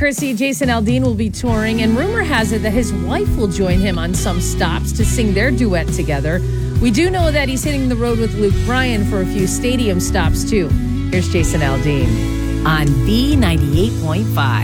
Chrissy, Jason Aldean will be touring, and rumor has it that his wife will join him on some stops to sing their duet together. We do know that he's hitting the road with Luke Bryan for a few stadium stops, too. Here's Jason Aldean on B98.5.